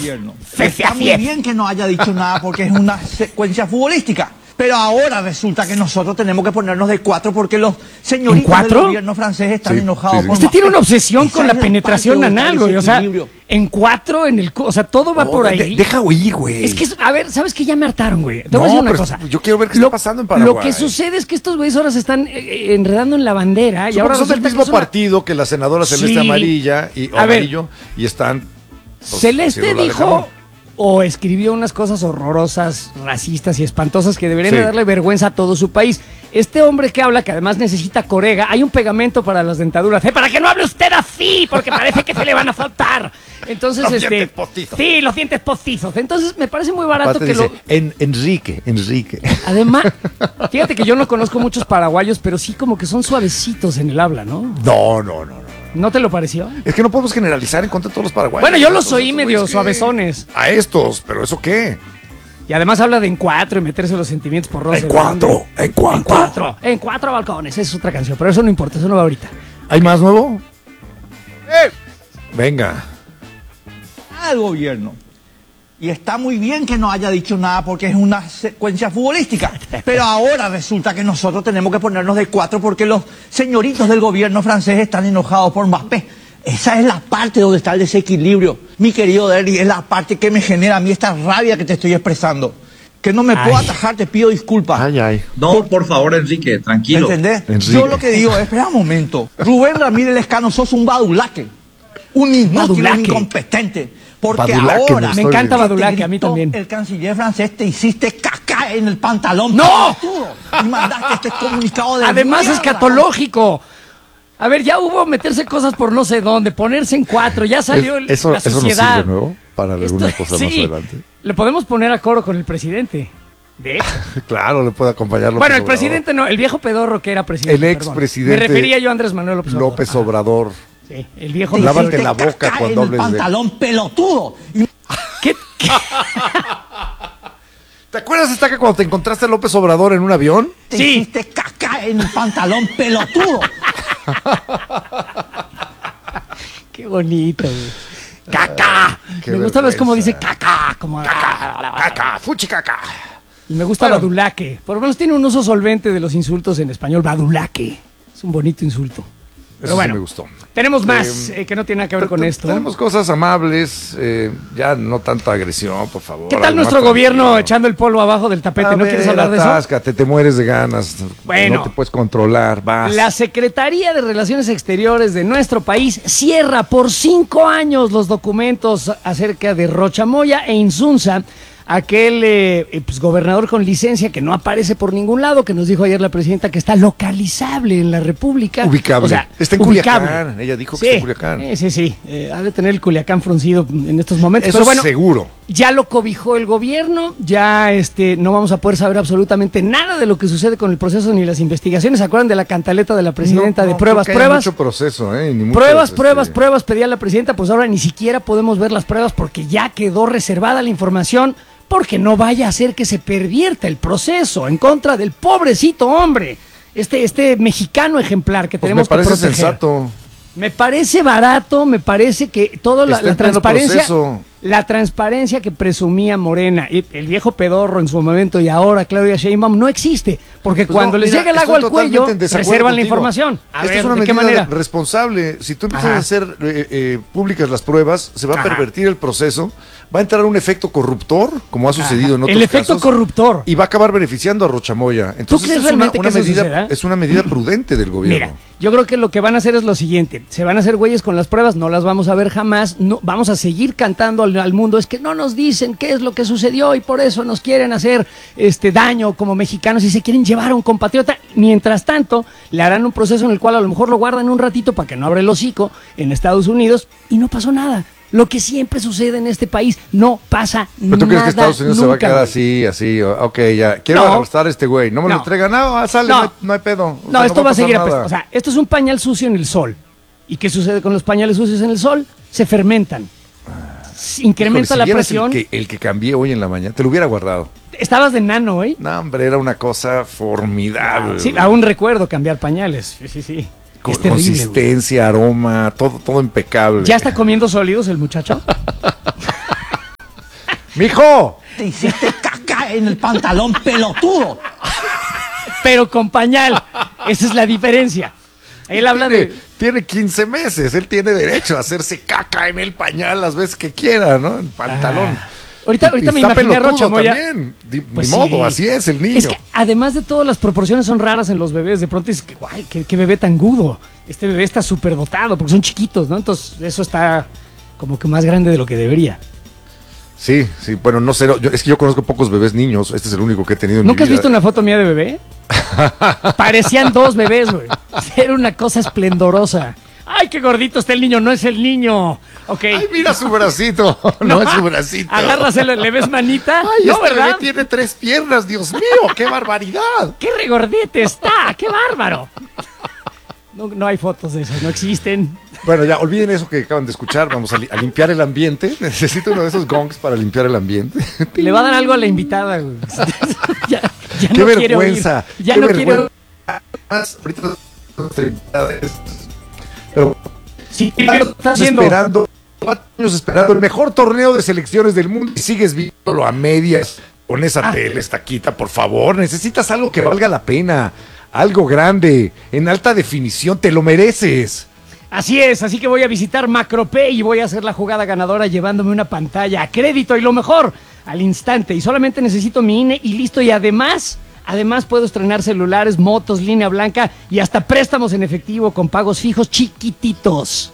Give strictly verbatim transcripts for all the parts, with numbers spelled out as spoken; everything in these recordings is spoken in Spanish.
gobierno. Está muy bien que no haya dicho nada porque es una secuencia futbolística. Pero ahora resulta que nosotros tenemos que ponernos de cuatro porque los señoritos del gobierno francés están sí, enojados. Sí, sí. Usted tiene una obsesión con la penetración anal, güey. O sea, en cuatro, en el... O sea, todo va oh, por ahí. De, deja oír, güey. Es que, a ver, ¿sabes qué? Ya me hartaron, güey. Te no, voy a decir una cosa. Yo quiero ver qué lo, está pasando en Paraguay. Lo que sucede es que estos güeyes ahora se están eh, enredando en la bandera. Supongo y ahora son del mismo partido que la senadora Celeste sí. Amarilla y, o Amarillo y están... Pues, Celeste dijo... o escribió unas cosas horrorosas, racistas y espantosas que deberían sí. de darle vergüenza a todo su país. Este hombre que habla, que además necesita corega, hay un pegamento para las dentaduras, ¿eh? Para que no hable usted así, porque parece que se le van a faltar. Entonces, los este, dientes postizos. Sí, los dientes postizos. Entonces, me parece muy barato Aparte que dice, lo... En, Enrique, Enrique. Además, fíjate que yo no conozco muchos paraguayos, pero sí como que son suavecitos en el habla, ¿no? No, no, no, no. ¿No te lo pareció? Es que no podemos generalizar en contra de todos los paraguayos. Bueno, yo los oí medio suavezones. A estos, pero ¿eso qué? Y además habla de en cuatro y meterse los sentimientos por En cuatro, en cuatro. En cuatro, en cuatro balcones. Esa es otra canción, pero eso no importa, eso no va ahorita. ¿Hay más nuevo? ¡Eh! Venga. Al gobierno. Y está muy bien que no haya dicho nada porque es una secuencia futbolística. Pero ahora resulta que nosotros tenemos que ponernos de cuatro porque los señoritos del gobierno francés están enojados por Mbappé. Esa es la parte donde está el desequilibrio. Mi querido Derry, es la parte que me genera a mí esta rabia que te estoy expresando. Que no me ay. puedo atajar, te pido disculpas. Ay, ay. No, por, por favor, Enrique, tranquilo. ¿Entendés? Enrique. Yo lo que digo es, espera un momento. Rubén Ramírez Lescano, sos un badulaque. Un inútil, un incompetente. Porque Badulaque, ahora... Me encanta Badulaque, a mí también. El canciller francés te hiciste caca en el pantalón. ¡No! Y mandaste este comunicado de Además mierda. escatológico. A ver, ya hubo meterse cosas por no sé dónde, ponerse en cuatro, ya salió el, eso, la eso sociedad. Eso nos sirve de nuevo para alguna Esto, cosa sí, más adelante. Le podemos poner a coro con el presidente. De hecho. Claro, le puede acompañar López Bueno, el Obrador. presidente no, el viejo pedorro que era presidente. El expresidente. Me refería yo a Andrés Manuel López Obrador. López Obrador. Sí, el viejo. Lávate la boca cuando en hables el pantalón de... pelotudo. ¿Qué? ¿Qué? ¿Te acuerdas, Estaca, cuando te encontraste a López Obrador en un avión? Te sí. hiciste caca en el pantalón pelotudo. Qué bonito, güey. ¡Caca! Qué me gusta ver cómo dice vergüenza. caca. Como... Caca, caca, fuchi caca. Y me gusta Bueno. badulaque. Por lo menos tiene un uso solvente de los insultos en español. Badulaque. Es un bonito insulto. Pero Eso bueno, sí me gustó. Tenemos más Eh, eh, que no tiene nada que ver con esto. Tenemos cosas amables, eh, ya no tanta agresión, por favor. ¿Qué tal algo nuestro más gobierno tranquilo. echando el polvo abajo del tapete? A ¿No ver, quieres hablar de eso? atáscate, te mueres de ganas. Bueno. No te puedes controlar, vas. La Secretaría de Relaciones Exteriores de nuestro país cierra por cinco años los documentos acerca de Rochamoya e Insunza, aquel eh, pues, gobernador con licencia que no aparece por ningún lado, que nos dijo ayer la presidenta que está localizable en la República. Ubicable. O sea, está en ubicable. Culiacán. Ella dijo que Sí, está en Culiacán. eh, sí, sí. Eh, ha de tener el Culiacán fruncido en estos momentos. Eso pero bueno, seguro. ya lo cobijó el gobierno, ya este, no vamos a poder saber absolutamente nada de lo que sucede con el proceso ni las investigaciones. ¿Se acuerdan de la cantaleta de la presidenta No, de no, pruebas, creo que haya pruebas? mucho proceso, ¿eh? Ni muchos, Pruebas, este... pruebas, pruebas, pedía la presidenta, pues ahora ni siquiera podemos ver las pruebas porque ya quedó reservada la información, porque no vaya a ser que se pervierta el proceso en contra del pobrecito hombre, este, este mexicano ejemplar que Pues tenemos me parece que proteger. sensato. Me parece barato, me parece que toda la, Está la en pleno transparencia, proceso. la transparencia que presumía Morena, y el viejo pedorro en su momento y ahora Claudia Sheinbaum no existe, porque Pues cuando no, les mira, llega el agua al estoy cuello, totalmente en desacuerdo reservan la contigo. información. A Esta ver, es una ¿de qué medida manera? responsable. Si tú empiezas Ajá. a hacer eh, eh, públicas las pruebas, se va a Ajá. pervertir el proceso, va a entrar un efecto corruptor, como ha sucedido en otros El efecto casos, corruptor. y va a acabar beneficiando a Rochamoya. Entonces crees es una, realmente una que eso medida, suceda? es una medida prudente del gobierno. Mira, yo creo que lo que van a hacer es lo siguiente, se van a hacer güeyes con las pruebas, no las vamos a ver jamás, no, vamos a seguir cantando al, al mundo, es que no nos dicen qué es lo que sucedió y por eso nos quieren hacer este daño como mexicanos y se quieren llevar a un compatriota. Mientras tanto, le harán un proceso en el cual a lo mejor lo guardan un ratito para que no abra el hocico en Estados Unidos y no pasó nada. Lo que siempre sucede en este país, no pasa ¿Pero nada. tú crees que Estados Unidos se va a nunca, quedar güey. así, así? Ok, ya. Quiero No. arrestar a este güey. No me No. lo entregan. No, ah, sale, No. no, hay, no hay pedo. O No, sea, esto va a pasar seguir. nada. apest- O sea, esto es un pañal sucio en el sol. ¿Y qué sucede con los pañales sucios en el sol? Se fermentan. S- Incrementa Híjole, la si vieras presión. El que, el que cambié hoy en la mañana, te lo hubiera guardado. Estabas de nano, ¿eh? No, hombre, era una cosa formidable. Sí, güey. aún recuerdo cambiar pañales. Sí, sí, sí. Con Es terrible, güey. consistencia, aroma, todo, todo impecable. ¿Ya está comiendo sólidos el muchacho? ¡Mijo! Te hiciste caca en el pantalón, pelotudo. Pero con pañal. Esa es la diferencia. Él habla tiene, de... Tiene quince meses, él tiene derecho a hacerse caca en el pañal las veces que quiera, ¿no? En pantalón. Ah. Ahorita, ahorita y me está imaginé a pelotudo Rocha Moya. también. Ni Pues modo, sí. así es el niño. Es que además de todo, las proporciones son raras en los bebés. De pronto dices, que, guay, qué, qué bebé tan gudo. Este bebé está súper dotado porque son chiquitos, ¿no? Entonces eso está como que más grande de lo que debería. Sí, sí, bueno, no sé, yo, es que yo conozco pocos bebés niños, este es el único que he tenido en ¿Nunca mi has vida. visto una foto mía de bebé? Parecían dos bebés, güey. Era una cosa esplendorosa. ¡Ay, qué gordito está el niño! No es el niño. Ok. ¡Ay, mira su bracito! No, es su bracito. Agárraselo, ¿le ves manita? ¡Ay, no, este ¿verdad? bebé tiene tres piernas! ¡Dios mío, qué barbaridad! ¡Qué regordete está! ¡Qué bárbaro! No, no hay fotos de eso, no existen. Bueno, ya, olviden eso que acaban de escuchar, vamos a, li a limpiar el ambiente. Necesito uno de esos gongs para limpiar el ambiente. Le va a dar algo a la invitada, güey. ya, ya ¡Qué no vergüenza! Quiere oír. Ya qué no vergüenza. quiero. Además, ahorita pero Sí, ¿qué estás haciendo? esperando, cuatro años esperando el mejor torneo de selecciones del mundo y sigues viéndolo a medias con esa Ah. tele, estaquita, por favor. Necesitas algo que valga la pena, algo grande, en alta definición, te lo mereces. Así es, así que voy a visitar Macropay y voy a hacer la jugada ganadora llevándome una pantalla a crédito y lo mejor, al instante. Y solamente necesito mi I N E y listo. Y además, además puedo estrenar celulares, motos, línea blanca y hasta préstamos en efectivo con pagos fijos chiquititos.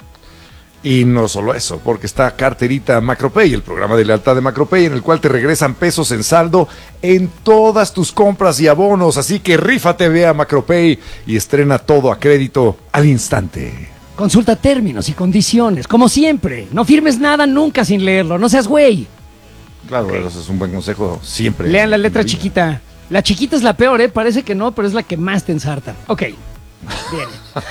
Y no solo eso, porque está Carterita Macropay, el programa de lealtad de Macropay, en el cual te regresan pesos en saldo en todas tus compras y abonos. Así que rífate, ve a Macropay y estrena todo a crédito al instante. Consulta términos y condiciones, como siempre. No firmes nada nunca sin leerlo, no seas güey. Claro, okay. Eso es un buen consejo siempre. Lean la letra chiquita. La chiquita es la peor, ¿eh? Parece que no, pero es la que más te ensarta. Ok, bien.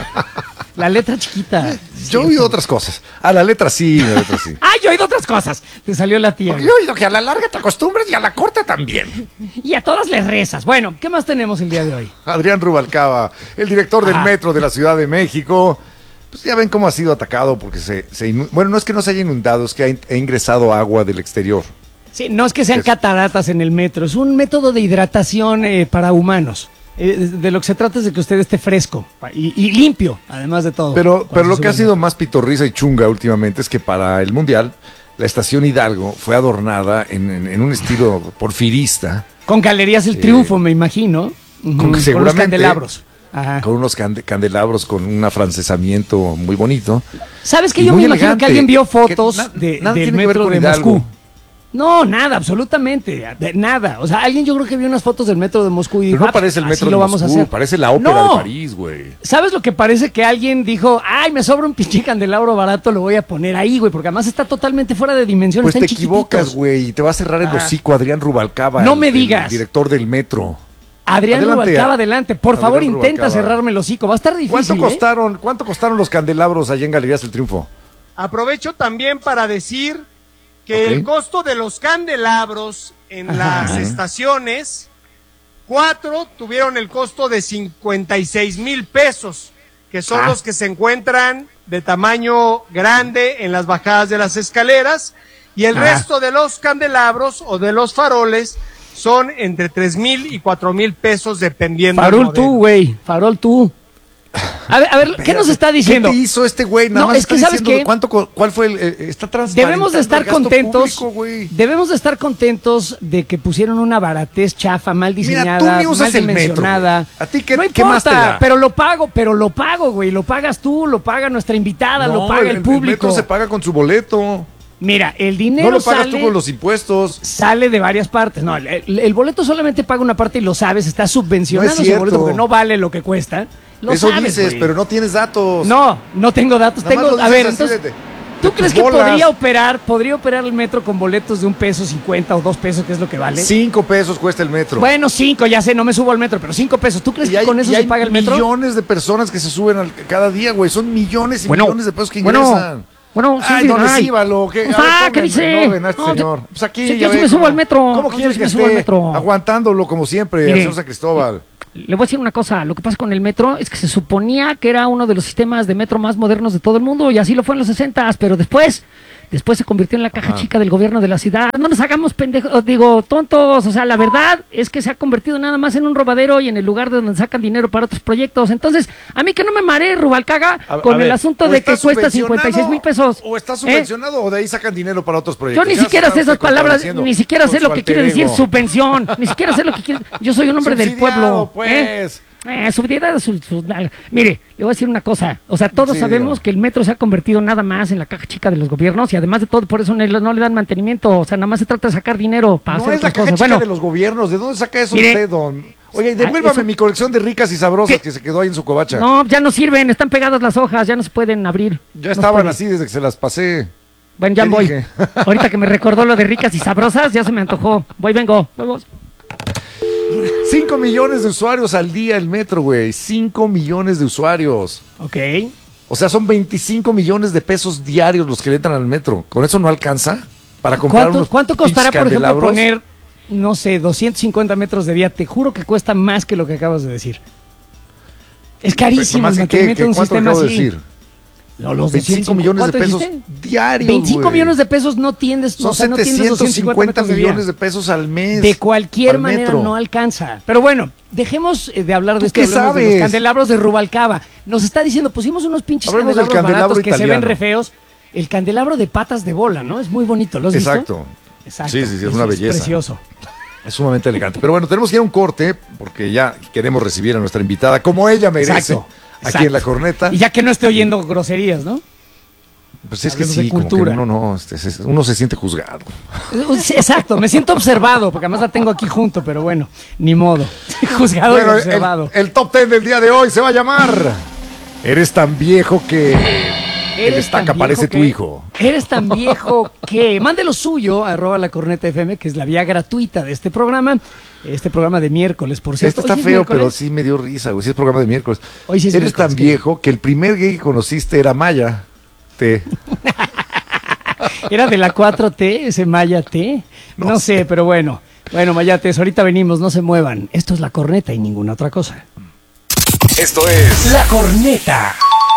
La letra chiquita. Yo he oído otras cosas. A la letra sí, la letra sí. ¡Ah, yo he oído otras cosas! Te salió la tía. Yo he oído que a la larga te acostumbras y a la corta también. Y a todas les rezas. Bueno, ¿qué más tenemos el día de hoy? Adrián Rubalcaba, el director del Ah. metro de la Ciudad de México. Pues ya ven cómo ha sido atacado porque se, se inu- bueno, no es que no se haya inundado, es que ha, in- ha ingresado agua del exterior. Sí, no es que sean Es- cataratas en el metro, es un método de hidratación eh, para humanos. Eh, de lo que se trata es de que usted esté fresco pa- y, y limpio, además de todo. Pero, pero lo Cuando que ha se sube sido al más pitorriza y chunga últimamente es que para el Mundial, la estación Hidalgo fue adornada en, en- en un estilo porfirista, metro. Con Galerías El Triunfo, me imagino. Ujú, con que los seguramente- candelabros. Ajá. con unos cande- candelabros con un afrancesamiento muy bonito. ¿Sabes que y yo muy me imagino elegante, que alguien vio que fotos na- de, nada del tiene que ver metro con de Hidalgo. Moscú? No, nada, absolutamente, de nada. O sea, alguien yo creo que vio unas fotos del metro de Moscú y dijo, Pero no "Ah, parece el así metro de lo vamos a Moscú, hacer". parece la ópera No. de París, güey. ¿Sabes lo que parece? Que alguien dijo, ay, me sobra un pinche candelabro barato, lo voy a poner ahí, güey, porque además está totalmente fuera de dimensión. Pues están te equivocas, chiquititos. güey, y te va a cerrar el Ah. hocico Adrián Rubalcaba. No el- me el digas. director del metro. Adrián Adelante, Rubalcaba, a- adelante. Por Adrián favor, intenta Rubalcaba. cerrarme el hocico. Va a estar difícil, ¿Cuánto ¿eh? costaron, cuánto costaron los candelabros allá en Galerías del Triunfo? Aprovecho también para decir que Ok. el costo de los candelabros en Ajá. las estaciones, cuatro tuvieron el costo de cincuenta y seis mil pesos, que son Ah. los que se encuentran de tamaño grande en las bajadas de las escaleras, y el Ah. resto de los candelabros o de los faroles son entre tres mil y cuatro mil pesos dependiendo del Farol modelo. tú, güey. Farol tú. A ver, a ver, ¿qué nos está diciendo? ¿Qué te hizo este güey? Nada No, más es que está ¿sabes diciendo qué? cuánto, co- cuál fue el, eh, está transparentando Debemos de estar el gasto contentos. público, güey. Debemos de estar contentos de que pusieron una baratez chafa, mal diseñada, Mira, tú ni usas mal el metro, dimensionada. güey. ¿A ti qué- no qué importa, más te da? pero lo pago, pero lo pago, güey. Lo pagas tú, lo paga nuestra invitada, lo paga el, público. El metro se paga con su boleto. Mira, el dinero No lo pagas sale, tú con los impuestos. sale de varias partes. No, el, el- el boleto solamente paga una parte y lo sabes, está subvencionando No es ese boleto cierto. porque no vale lo que cuesta. Lo Eso sabes, dices, güey. pero no tienes datos. No, no tengo datos. Nada más Tengo, lo a dices ver, así entonces, de- de- ¿tú de crees tus que bolas. podría operar, podría operar el metro con boletos de un peso cincuenta o dos pesos, que es lo que vale? Cinco pesos cuesta el metro. Bueno, cinco, ya sé, no me subo al metro, pero cinco pesos. ¿Tú crees Y que hay, con eso y se hay paga el metro? millones de personas que se suben al- cada día, güey. Son millones y Bueno, millones de pesos que bueno, ingresan. Bueno, sí, Ay, sí, don ay. Recíbalo. ¿Qué, Pues, A ver, ah, ponme ¿qué dice? en orden a este No, yo- señor. Pues aquí, sí, ya yo sí ve me subo cómo- al metro. ¿Cómo No, quieres yo que sí me subo al esté metro. aguantándolo como siempre, Mire. al señor San Cristóbal? Le voy a decir una cosa, lo que pasa con el metro es que se suponía que era uno de los sistemas de metro más modernos de todo el mundo y así lo fue en los sesentas, pero después después se convirtió en la caja Ah. chica del gobierno de la ciudad. No nos hagamos pendejos, digo, tontos. O sea, la verdad es que se ha convertido nada más en un robadero y en el lugar de donde sacan dinero para otros proyectos. Entonces, a mí que no me maree, Rubalcaba, A- con a el ver, asunto o de está que cuesta cincuenta y seis mil pesos. O está ¿eh? subvencionado o de ahí sacan dinero para otros Yo proyectos. ni Ya siquiera se sé está esas palabras, contradiciendo ni siquiera con sé su lo que quiere alter decir ego. subvención, ni siquiera sé lo que quiere. Yo soy un hombre del Subsidiado, pueblo. pues. ¿eh? Eh, subsidiado, su- su- mire, le voy a decir una cosa. O sea, todos Sí, sabemos diga. que el metro se ha convertido nada más en la caja chica de los gobiernos y además de todo, por eso no, le- no le dan mantenimiento. O sea, nada más se trata de sacar dinero para No hacer es la otras caja cosas. chica Bueno, de los gobiernos. ¿De dónde saca eso Mire. usted, don? Oye, devuélvame eso- mi colección de ricas y sabrosas ¿Qué? que se quedó ahí en su covacha. no, ya no sirven, están pegadas las hojas, ya no se pueden abrir. ya No estaban pueden. así desde que se las pasé. Bueno, ya ¿Qué voy. dije? Ahorita que me recordó lo de ricas y sabrosas, ya se me antojó. Voy, vengo. Vamos. Cinco millones de usuarios al día el metro, güey. Cinco millones de usuarios. Ok. O sea, son veinticinco millones de pesos diarios los que le entran al metro. ¿Con eso no alcanza para comprar ¿Cuánto, unos cuánto costará, pinches por ejemplo, candelabros? poner, no sé, doscientos cincuenta metros de vía? Te juro que cuesta más que lo que acabas de decir. Es carísimo Nomás el que, ¿qué? mantenimiento de un ¿Cuánto sistema acabo de así. decir? No, los veinticinco millones de ¿cuánto pesos dijiste? diarios, veinticinco güey. millones de pesos no tiendes, Son o sea, no tiendes setecientos doscientos cincuenta cincuenta metros de vía. millones de pesos al mes. De cualquier al manera metro. no alcanza. Pero bueno, dejemos eh, de hablar de ¿Tú esto. qué hablemos de sabes? los candelabros de Rubalcaba. Nos está diciendo, pusimos unos pinches Hablemos del candelabros candelabro baratos que se ven italiano. re feos. El candelabro de patas de bola, ¿no? Es muy bonito, ¿lo has visto? Exacto. Exacto. Sí, sí, sí, es una belleza. Precioso. Es sumamente elegante. Pero bueno, tenemos que ir a un corte porque ya queremos recibir a nuestra invitada como ella merece. Exacto. Aquí Exacto. en la corneta. Y ya que no esté oyendo groserías, ¿no? Pues es que hablemos de sí, como que cultura. uno no, este, se- uno se siente juzgado. Sí, exacto, me siento observado, porque además la tengo aquí junto, pero bueno, ni modo. Juzgado Bueno, y el, observado. el top ten del día de hoy se va a llamar Eres tan viejo que el Eres estaca tan parece viejo tu que- hijo. Eres tan viejo que mande lo suyo, arroba la corneta F M, que es la vía gratuita de este programa. Este programa de miércoles, por cierto. Este está Hoy es feo, miércoles. pero sí me dio risa, güey. Sí es programa de miércoles. Hoy sí es Eres miércoles, tan ¿qué? viejo que el primer gay que conociste era Maya. Te. Era de la cuatro T, ese Maya T. No, No sé, pero bueno. Bueno, Mayates, ahorita venimos, no se muevan. Esto es la corneta y ninguna otra cosa. Esto es La corneta.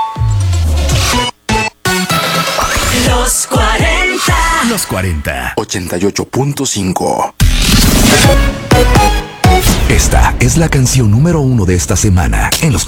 Los cuarenta. Los cuarenta. ochenta y ocho punto cinco. Esta es la canción número uno de esta semana en los